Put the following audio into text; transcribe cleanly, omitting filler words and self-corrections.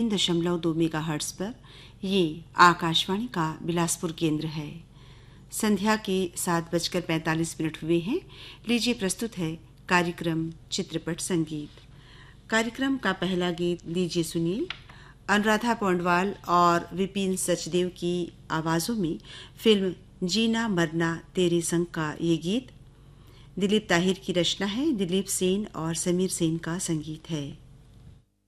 103.2 megahertz पर ये आकाशवाणी का बिलासपुर केंद्र है। संध्या के 7:45 हुए हैं। लीजिए प्रस्तुत है कार्यक्रम चित्रपट संगीत। कार्यक्रम का पहला गीत लीजिए सुनिए। अनुराधा पौंडवाल और विपिन सचदेव की आवाज़ों में फिल्म जीना मरना तेरे संग का ये गीत दिलीप ताहिर की रचना है। दिलीप सेन और समीर सेन का संगीत है।